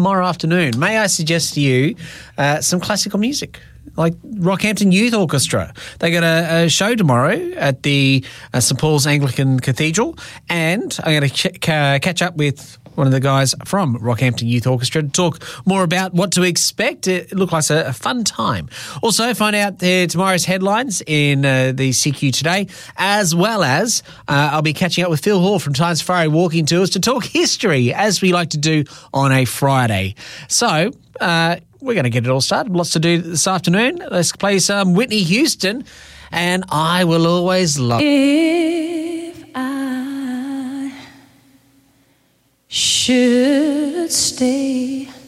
tomorrow afternoon, may I suggest to you some classical music? Like Rockhampton Youth Orchestra. They got a show tomorrow at the St Paul's Anglican Cathedral, and I'm going to catch up with one of the guys from Rockhampton Youth Orchestra to talk more about what to expect. It looked like a fun time. Also, find out tomorrow's headlines in the CQ Today, as well as I'll be catching up with Phil Hall from Tyne Safari Walking Tours to talk history, as we like to do on a Friday. So, we're going to get it all started. Lots to do this afternoon. Let's play some Whitney Houston, and I Will Always Love You. If I should stay